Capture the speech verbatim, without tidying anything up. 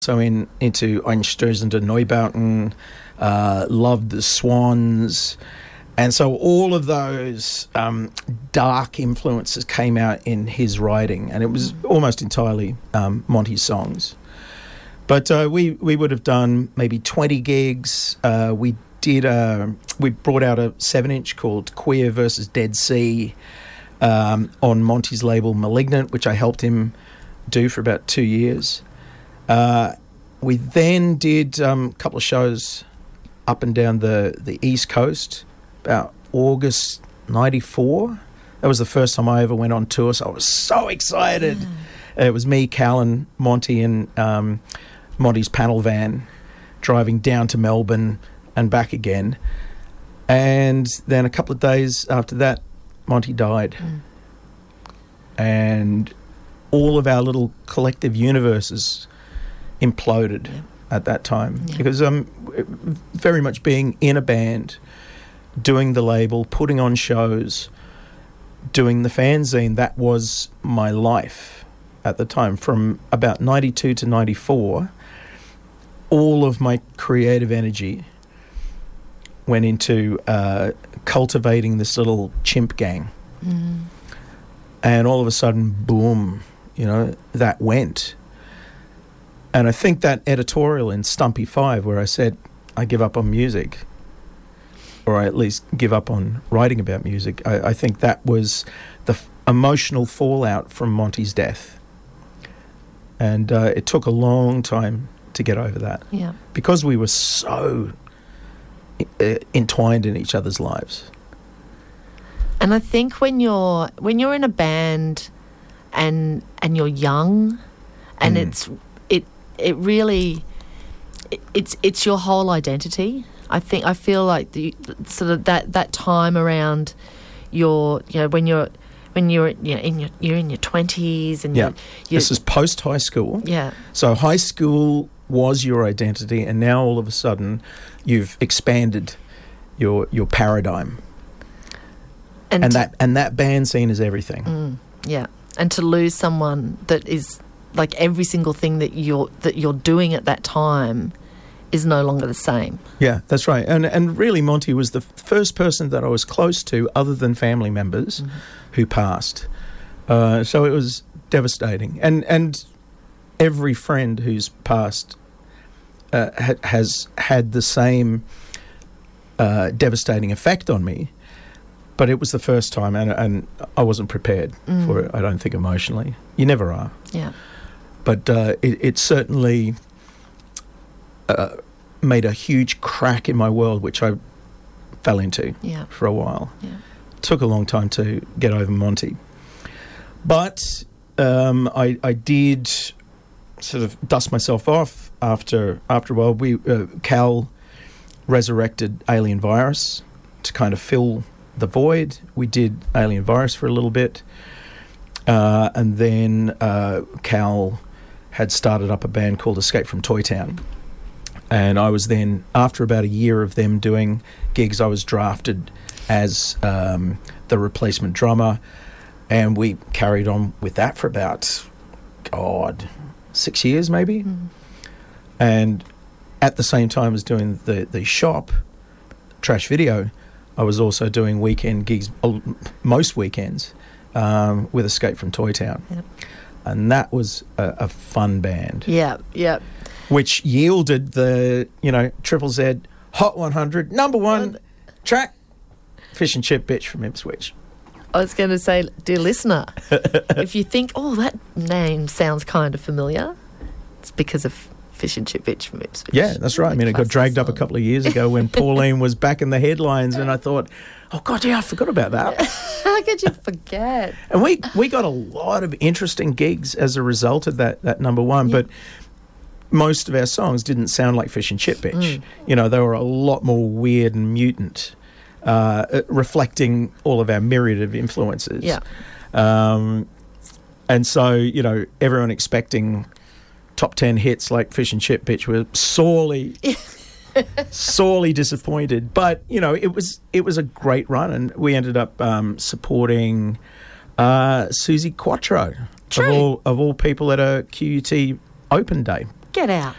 So in into Einstürzende Neubauten, uh, loved the Swans. And so all of those um, dark influences came out in his writing, and it was almost entirely um, Monty's songs. But uh, we, we would have done maybe twenty gigs. Uh, we did a, we brought out a seven-inch called Queer versus Dead Sea um, on Monty's label Malignant, which I helped him do for about two years. Uh, we then did um, a couple of shows up and down the, the East Coast, about August ninety-four. That was the first time I ever went on tour, so I was so excited. Mm. It was me, Cal, and Monty in um, Monty's panel van driving down to Melbourne and back again. And then a couple of days after that, Monty died. Mm. And all of our little collective universes imploded yeah. at that time yeah. because um, very much being in a band, doing the label, putting on shows, doing the fanzine, that was my life at the time. From about ninety-two to ninety-four, all of my creative energy went into uh, cultivating this little chimp gang. Mm. And all of a sudden, boom, you know, that went. And I think that editorial in Stumpy Five where I said I give up on music, or I at least give up on writing about music, I, I think that was the f- emotional fallout from Monty's death. And uh, it took a long time to get over that. Yeah. Because we were so uh, entwined in each other's lives. And I think when you're when you're in a band and and you're young and mm. it's it it really it, it's it's your whole identity. I think I feel like the sort of that, that time around your you know when you're when you're you know in your you're in your twenties and yeah. you're, you're, this is post high school. Yeah. So high school was your identity, and now all of a sudden you've expanded your your paradigm. And, and that and that band scene is everything. Mm, yeah. And to lose someone that is like every single thing that you're that you're doing at that time is no longer the same. Yeah, that's right. And and really Monty was the first person that I was close to other than family members mm-hmm. who passed. Uh, so it was devastating. And and every friend who's passed uh, ha- has had the same uh, devastating effect on me. But it was the first time, and, and I wasn't prepared mm. for it, I don't think, emotionally. You never are. Yeah. But uh, it, it certainly uh, made a huge crack in my world, which I fell into yeah. for a while. Yeah. It took a long time to get over Monty. But um, I, I did sort of dust myself off after, after a while. We, uh, Cal resurrected Alien Virus to kind of fill the void. We did Alien Virus for a little bit, uh, and then uh, Cal had started up a band called Escape from Toy Town, and I was then, after about a year of them doing gigs, I was drafted as um, the replacement drummer, and we carried on with that for about, God, six years maybe. Mm. And at the same time as doing the, the shop, Trash Video, I was also doing weekend gigs, most weekends, um, with Escape from Toy Town. Yep. And that was a, a fun band. Yeah, yeah. Which yielded the, you know, Triple Z Hot one hundred, number one track, Fish and Chip Bitch from Ipswich. I was going to say, dear listener, if you think, oh, that name sounds kind of familiar, it's because of Fish and Chip Bitch from Ipswich. Yeah, that's right. I mean, it got dragged song. up a couple of years ago when Pauline was back in the headlines, and I thought, oh, God, yeah, I forgot about that. How could you forget? And we, we got a lot of interesting gigs as a result of that, that number one, yeah. but most of our songs didn't sound like Fish and Chip Bitch. Mm. You know, they were a lot more weird and mutant, uh, reflecting all of our myriad of influences. Yeah. Um, and so, you know, everyone expecting top ten hits like Fish and Chip Bitch were sorely, sorely disappointed. But, you know, it was it was a great run, and we ended up um, supporting uh, Suzi Quatro, True. of all, of all people at a Q U T Open Day. Get out.